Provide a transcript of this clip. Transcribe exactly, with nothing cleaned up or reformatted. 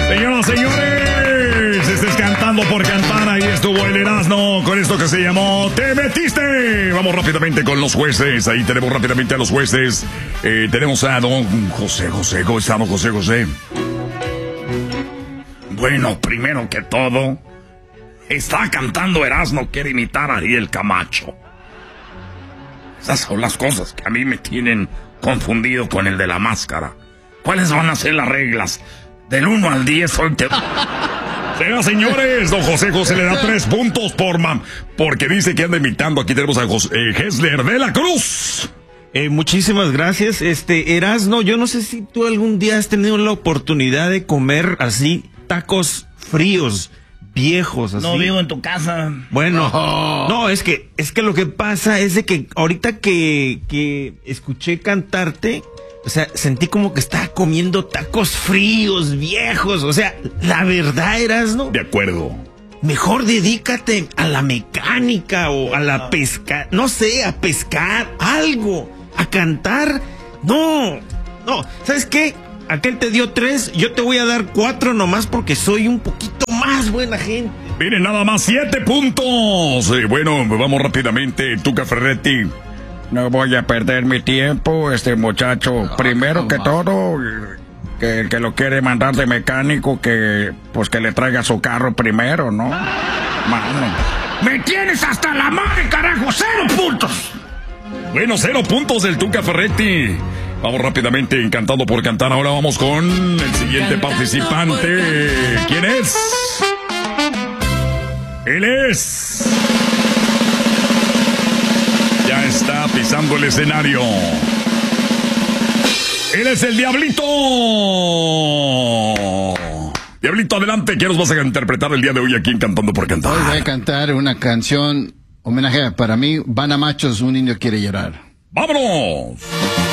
Señoras, señores, estés cantando por cantar. Ahí estuvo el Erasmo con esto que se llamó Te Metiste. Vamos rápidamente con los jueces. Ahí tenemos rápidamente a los jueces. Eh, tenemos a don José José. ¿Cómo estamos, José José? Bueno, primero que todo, está cantando Erasmo, quiere imitar a Ariel Camacho. Esas son las cosas que a mí me tienen confundido con el de la máscara. ¿Cuáles van a ser las reglas? Del uno al diez, hoy te... Señoras, señores, don José José le da tres puntos por mam, porque dice que anda imitando. Aquí tenemos a José, eh, Hessler de la Cruz. Eh, muchísimas gracias. Este, Erasmo, yo no sé si tú algún día has tenido la oportunidad de comer así tacos fríos, viejos, así. No vivo en tu casa. Bueno, no, no es que, es que lo que pasa es de que ahorita que, que escuché cantarte, o sea, sentí como que estaba comiendo tacos fríos, viejos. O sea, la verdad, Erasmo. De acuerdo. Mejor dedícate a la mecánica o a la pesca, no sé, a pescar, algo, a cantar. No, no, ¿sabes qué? Aquel te dio tres, yo te voy a dar cuatro nomás porque soy un poquito más buena gente. Miren, nada más siete puntos. Eh, bueno, vamos rápidamente, Tuca Ferretti. No voy a perder mi tiempo, este muchacho. Primero que todo, que el que lo quiere mandar de mecánico, que pues que le traiga su carro primero, ¿no? Mano. ¡Me tienes hasta la madre, carajo! ¡Cero puntos! Bueno, cero puntos del Tuca Ferretti. Vamos rápidamente, encantado por cantar. Ahora vamos con el siguiente participante. ¿Quién es? Él es... Ya está pisando el escenario. Él es el Diablito. Diablito, adelante. ¿Qué nos vas a interpretar el día de hoy aquí en Cantando por Cantar? Hoy voy a cantar una canción homenaje para mí. Van a Machos, un indio quiere llorar. ¡Vámonos!